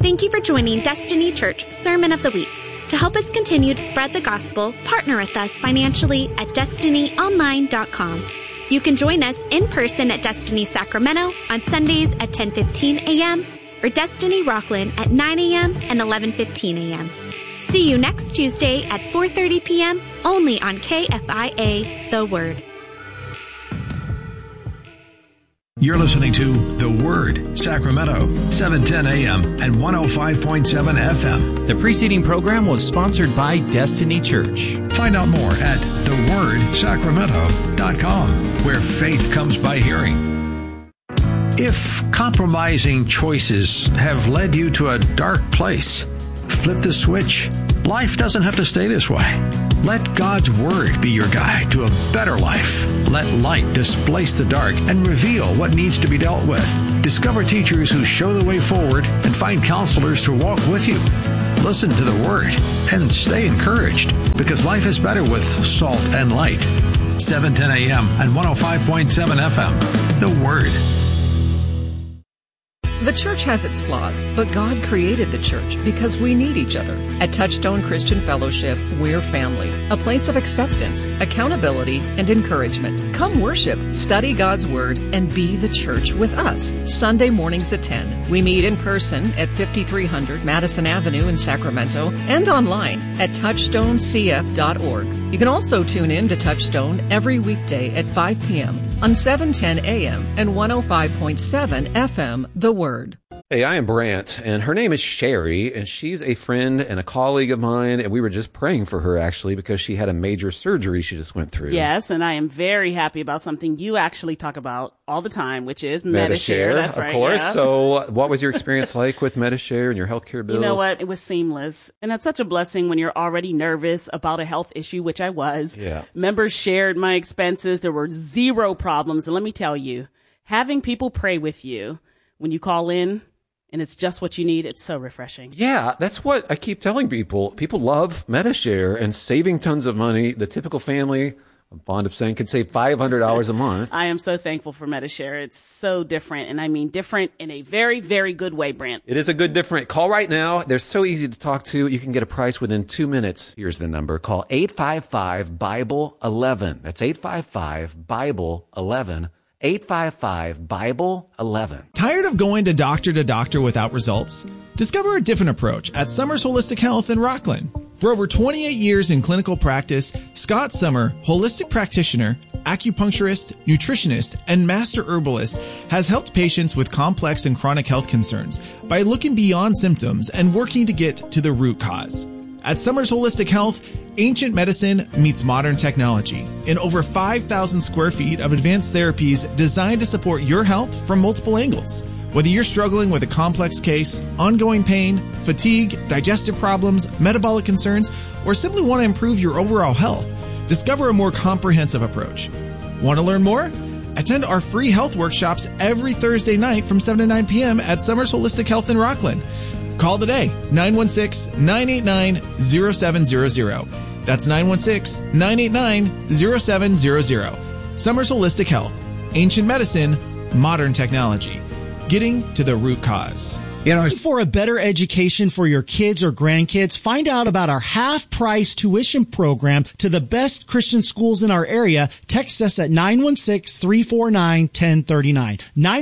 Thank you for joining Destiny Church Sermon of the Week. To help us continue to spread the gospel, partner with us financially at destinyonline.com. You can join us in person at Destiny Sacramento on Sundays at 10:15 a.m. or Destiny Rockland at 9 a.m. and 11:15 a.m. See you next Tuesday at 4:30 p.m. only on KFIA The Word. You're listening to The Word, Sacramento, 710 AM and 105.7 FM. The preceding program was sponsored by Destiny Church. Find out more at thewordsacramento.com, where faith comes by hearing. If compromising choices have led you to a dark place, flip the switch. Life doesn't have to stay this way. Let God's Word be your guide to a better life. Let light displace the dark and reveal what needs to be dealt with. Discover teachers who show the way forward and find counselors to walk with you. Listen to the Word and stay encouraged, because life is better with salt and light. 710 AM and 105.7 FM. The Word. The church has its flaws, but God created the church because we need each other. At Touchstone Christian Fellowship, we're family, a place of acceptance, accountability, and encouragement. Come worship, study God's Word, and be the church with us. Sunday mornings at 10. We meet in person at 5300 Madison Avenue in Sacramento and online at touchstonecf.org. You can also tune in to Touchstone every weekday at 5 p.m. on 710 a.m. and 105.7 FM, The Word. Hey, I am Brant, and her name is Sherry, and she's a friend and a colleague of mine, and we were just praying for her, actually, because she had a major surgery she just went through. Yes, and I am very happy about something you actually talk about all the time, which is Medi-Share. That's right, of course. Yeah. So what was your experience like with Medi-Share and your healthcare bills? You know what? It was seamless, and that's such a blessing when you're already nervous about a health issue, which I was. Yeah. Members shared my expenses. There were zero problems, and let me tell you, having people pray with you when you call in, and it's just what you need, it's so refreshing. Yeah, that's what I keep telling people. People love Medi-Share and saving tons of money. The typical family, I'm fond of saying, could save $500 a month. I am so thankful for Medi-Share. It's so different, and I mean different in a very, very good way, Brant. It is a good different. Call right now. They're so easy to talk to. You can get a price within 2 minutes. Here's the number. Call 855-BIBLE-11. That's 855-BIBLE-11. 855-BIBLE-11. Tired of going to doctor without results? Discover a different approach at Summers Holistic Health in Rockland. For over 28 years in clinical practice, Scott Summer, holistic practitioner, acupuncturist, nutritionist, and master herbalist, has helped patients with complex and chronic health concerns by looking beyond symptoms and working to get to the root cause. At Summers Holistic Health, ancient medicine meets modern technology in over 5,000 square feet of advanced therapies designed to support your health from multiple angles. Whether you're struggling with a complex case, ongoing pain, fatigue, digestive problems, metabolic concerns, or simply want to improve your overall health, discover a more comprehensive approach. Want to learn more? Attend our free health workshops every Thursday night from 7 to 9 p.m. at Summers Holistic Health in Rockland. Call today, 916-989-0700. That's 916-989-0700. Summers Holistic Health. Ancient medicine, modern technology. Getting to the root cause. For a better education for your kids or grandkids, find out about our half-price tuition program to the best Christian schools in our area. Text us at 916-349-1039.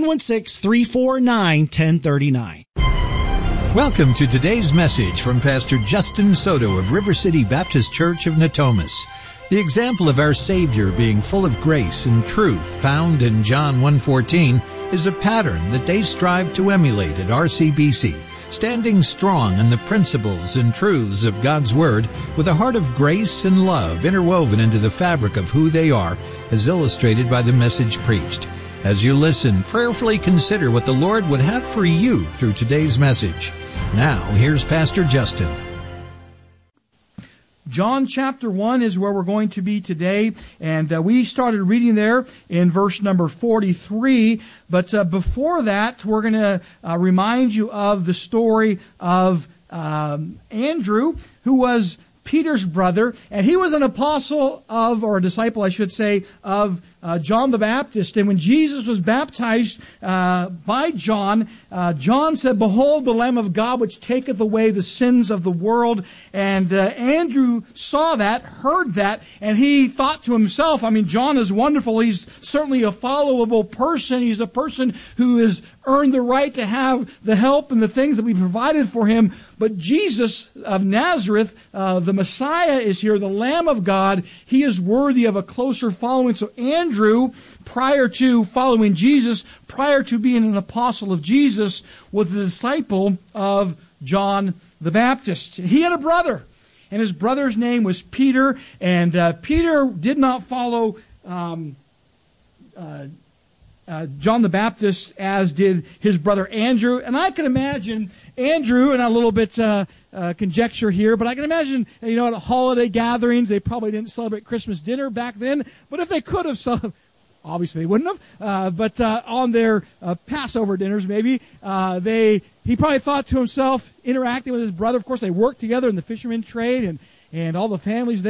916-349-1039. Welcome to today's message from Pastor Justin Soto of River City Baptist Church of Natomas. The example of our Savior being full of grace and truth found in John 1:14 is a pattern that they strive to emulate at RCBC, standing strong in the principles and truths of God's Word with a heart of grace and love interwoven into the fabric of who they are, as illustrated by the message preached. As you listen, prayerfully consider what the Lord would have for you through today's message. Now, here's Pastor Justin. John chapter 1 is where we're going to be today, and we started reading there in verse number 43. But before that, we're going to remind you of the story of Andrew, who was Peter's brother, and he was an apostle of, or a disciple, I should say, of John the Baptist. And when Jesus was baptized by John, John said, "Behold the Lamb of God which taketh away the sins of the world." And Andrew saw that, heard that, and he thought to himself, I mean, John is wonderful. He's certainly a followable person. He's a person who has earned the right to have the help and the things that we provided for him. But Jesus of Nazareth, the Messiah, is here, the Lamb of God. He is worthy of a closer following. So Andrew, prior to following Jesus, prior to being an apostle of Jesus, was the disciple of John the Baptist. He had a brother, and his brother's name was Peter. And Peter did not follow John the Baptist as did his brother Andrew. And I can imagine Andrew, and a little bit conjecture here, but I can imagine, at holiday gatherings, they probably didn't celebrate Christmas dinner back then, but if they could have celebrated, obviously they wouldn't have, but on their Passover dinners maybe, he probably thought to himself, interacting with his brother. Of course, they worked together in the fisherman trade, and all the families